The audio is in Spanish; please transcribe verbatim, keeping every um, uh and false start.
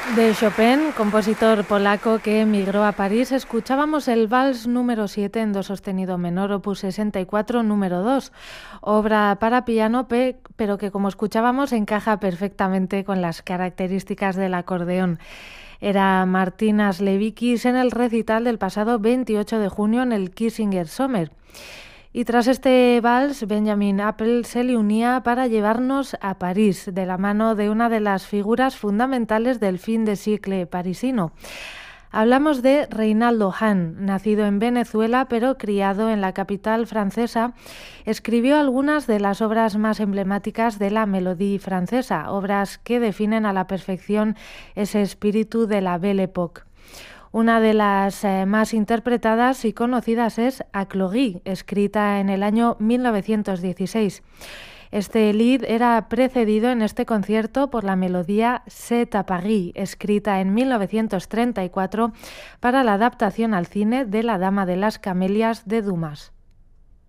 De Chopin, compositor polaco que emigró a París, escuchábamos el Vals número siete en do sostenido menor, opus sesenta y cuatro, número dos, obra para piano, pero que, como escuchábamos, encaja perfectamente con las características del acordeón. Era Martina Slevikis en el recital del pasado veintiocho de junio en el Kissinger Sommer. Y tras este vals, Benjamin Appel se le unía para llevarnos a París, de la mano de una de las figuras fundamentales del fin de siglo parisino. Hablamos de Reinaldo Hahn, nacido en Venezuela pero criado en la capital francesa. Escribió algunas de las obras más emblemáticas de la melodía francesa, obras que definen a la perfección ese espíritu de la Belle Époque. Una de las eh, más interpretadas y conocidas es Aclogie, escrita en el año mil novecientos dieciséis. Este lead era precedido en este concierto por la melodía C'est à Paris, escrita en mil novecientos treinta y cuatro para la adaptación al cine de La Dama de las Camelias de Dumas.